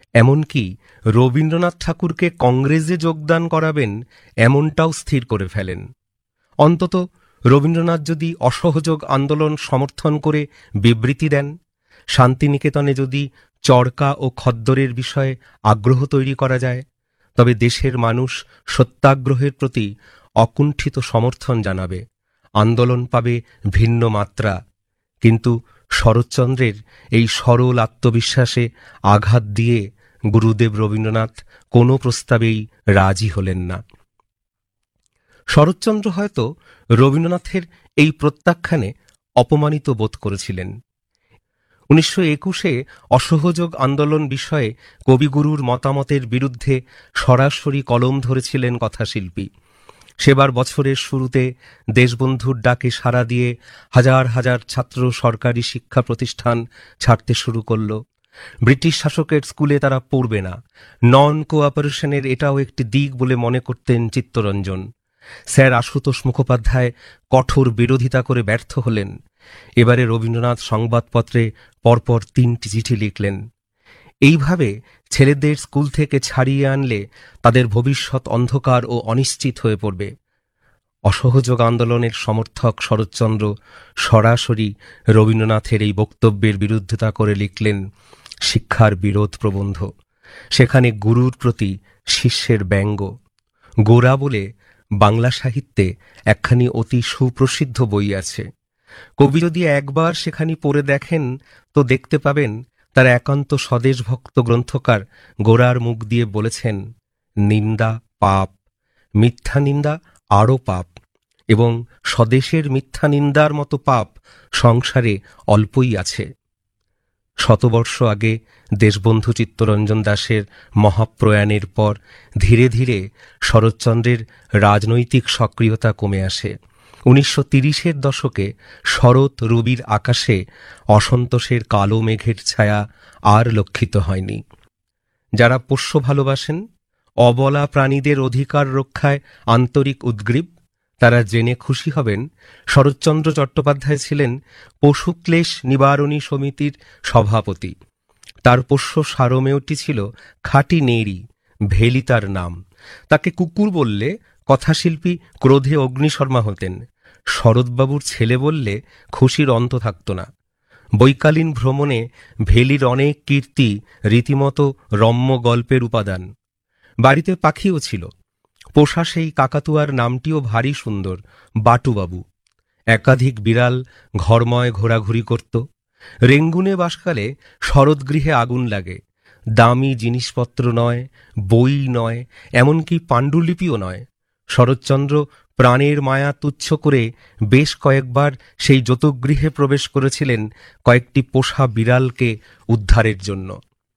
এমনকি রবীন্দ্রনাথ ঠাকুরকে কংগ্রেসে যোগদান করাবেন এমনটাও স্থির করে ফেলেন। অন্তত রবীন্দ্রনাথ যদি অসহযোগ আন্দোলন সমর্থন করে বিবৃতি দেন, শান্তিনিকেতনে যদি চরকা ও খদ্দরের বিষয়ে আগ্রহ তৈরি করা যায়, তবে দেশের মানুষ সত্যাগ্রহের প্রতি অকুণ্ঠিত সমর্থন জানাবে, আন্দোলন পাবে ভিন্ন মাত্রা। কিন্তু শরৎচন্দ্রের এই সরল আত্মবিশ্বাসে আঘাত দিয়ে গুরুদেব রবীন্দ্রনাথ কোনো প্রস্তাবেই রাজি হলেন না। শরৎচন্দ্র হয়তো রবীন্দ্রনাথের এই প্রত্যাখ্যানে অপমানিত বোধ করেছিলেন। 1921-এ অসহযোগ আন্দোলন বিষয়ে কবিগুরুর মতামতের বিরুদ্ধে সরাসরি কলম ধরেছিলেন কথাশিল্পী। সেবার বছরের শুরুতে দেশবন্ধুর ডাকে সাড়া দিয়ে হাজার হাজার ছাত্র সরকারি শিক্ষা প্রতিষ্ঠান ছাড়তে শুরু করল। ব্রিটিশ শাসকের স্কুলে তারা পড়বে না, নন কোঅপারেশনের এটাও একটি দিক বলে মনে করতেন চিত্তরঞ্জন। স্যার আশুতোষ মুখোপাধ্যায় কঠোর বিরোধিতা করে ব্যর্থ হলেন। এবারে রবীন্দ্রনাথ সংবাদপত্রে পরপর 3টি চিঠি লিখলেন। এইভাবে ছেলেদের স্কুল থেকে ছাড়িয়ে আনলে তাদের ভবিষ্যৎ অন্ধকার ও অনিশ্চিত হয়ে পড়বে। অসহযোগ আন্দোলনের সমর্থক শরৎচন্দ্র সরাসরি রবীন্দ্রনাথের এই বক্তব্যের বিরোধিতা করে লিখলেন শিক্ষার বিরোধ প্রবন্ধ। সেখানে গুরুর প্রতি শিষ্যের ব্যঙ্গ। গোরা বলে বাংলা সাহিত্যে একখানি অতি সুপ্রসিদ্ধ বই আছে। কবি যদি একবার সেখানি পড়ে দেখেন তো দেখতে পাবেন তার একান্ত স্বদেশভক্ত গ্রন্থকার গোরার মুখ দিয়ে বলেছেন, নিন্দা পাপ, মিথ্যা নিন্দা আরও পাপ, এবং স্বদেশের মিথ্যা নিন্দার মতো পাপ সংসারে অল্পই আছে। শতবর্ষ আগে দেশবন্ধু চিত্তরঞ্জন দাশের মহাপ্রয়াণের পর ধীরে ধীরে শরৎচন্দ্রের রাজনৈতিক সক্রিয়তা কমে আসে। 1930-এর দশকে শরৎ রবির আকাশে অসন্তোষের কালো মেঘের ছায়া আর লক্ষিত হয়নি। যারা পোষ্য ভালোবাসেন, অবলা প্রাণীদের অধিকার রক্ষায় আন্তরিক উদ্গ্রীব, তারা জেনে খুশি হবেন শরৎচন্দ্র চট্টোপাধ্যায় ছিলেন পশুক্লেশ নিবারণী সমিতির সভাপতি। তার পোষ্য সারমেয়টি ছিল খাঁটি নেড়ি, ভেলি তার নাম। তাকে কুকুর বললে কথাশিল্পী ক্রোধে অগ্নিশর্মা হতেন। শরৎবাবুর ছেলে বললে খুশির অন্ত থাকত না। বৈকালীন ভ্রমণে ভেলির অনেক কীর্তি রীতিমতো রম্য গল্পের উপাদান। বাড়িতে পাখিও ছিল। পোষা সেই কাকাতুয়ার নামটিও ভারী সুন্দর, বাটুবাবু। একাধিক বিড়াল ঘরময় ঘোরাঘুরি করত। রেঙ্গুনে বাসকালে শরৎগৃহে আগুন লাগে। দামি জিনিসপত্র নয়, বই নয়, এমনকি পাণ্ডুলিপিও নয়। শরৎচন্দ্র প্রাণের মায়া তুচ্ছ করে বেশ কয়েকবার সেই যতগৃহে প্রবেশ করেছিলেন কয়েকটি পোষা বিড়ালকে উদ্ধারের জন্য।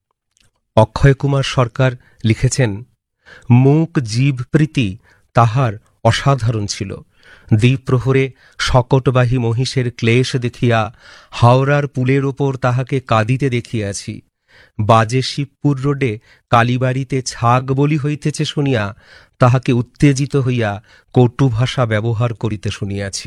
অক্ষয়কুমার সরকার লিখেছেন, মুখ জীব প্রীতি তাহার অসাধারণ ছিল। দ্বিপ্রহরে শকটবাহী মহিষের ক্লেশ দেখিয়া হাওড়ার পুলের ওপর তাহাকে কাঁদিতে দেখিয়াছি। বাজে শিবপুর রোডে কালীবাড়িতে ছাগ বলি হইতেছে শুনিয়া তাহাকে উত্তেজিত হইয়া কটু ভাষা ব্যবহার করিতে শুনিয়াছি।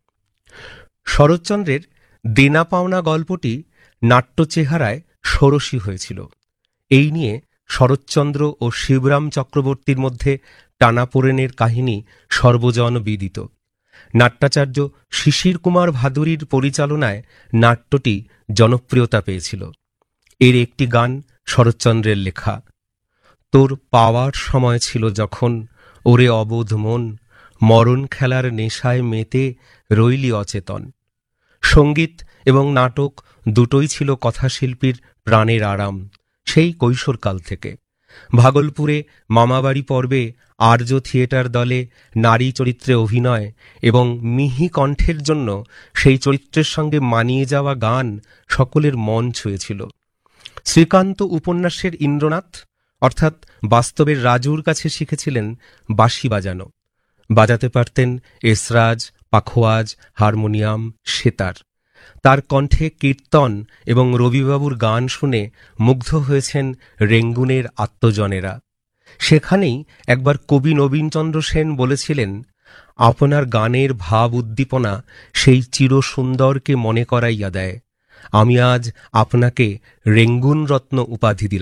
শরৎচন্দ্রের দেনা পাওনা গল্পটি নাট্য চেহারায় ষোড়শী হয়েছিল। এই নিয়ে শরৎচন্দ্র ও শিবরাম চক্রবর্তীর মধ্যে টানাপোড়েনের কাহিনী সর্বজন বিদিত। নাট্যাচার্য শিশির কুমার ভাদুরীর পরিচালনায় নাট্যটি জনপ্রিয়তা পেয়েছিল। এর একটি গান শরৎচন্দ্রের লেখা, তোর পাওয়ার সময় ছিল যখন ওরে অবোধ মন, মরণ খেলার নেশায় মেতে রইলি অচেতন। সঙ্গীত এবং নাটক দুটোই ছিল কথাশিল্পীর প্রাণের আরাম সেই কৈশোরকাল থেকে। ভাগলপুরে মামাবাড়ি পর্বে আর্য থিয়েটার দলে নারী চরিত্রে অভিনয় এবং মিহি কণ্ঠের জন্য সেই চরিত্রের সঙ্গে মানিয়ে যাওয়া গান সকলের মন ছুঁয়েছিল। শ্রীকান্ত উপন্যাসের ইন্দ্রনাথ অর্থাৎ বাস্তবের রাজুর কাছে শিখেছিলেন বাঁশি বাজানো। বাজাতে পারতেন এসরাজ, পাখোয়াজ, হারমোনিয়াম, সেতার। তার কণ্ঠে কীর্তন এবং রবিবাবুর গান শুনে মুগ্ধ হয়েছেন রেঙ্গুনের আত্মজনেরা। সেখানেই একবার কবি নবীনচন্দ্র সেন বলেছিলেন, আপনার গানের ভাব উদ্দীপনা সেই চিরসুন্দরকে মনে করাইয়া দেয়। আমি আজ আপনাকে রেঙ্গুন রত্ন উপাধি দিলাম।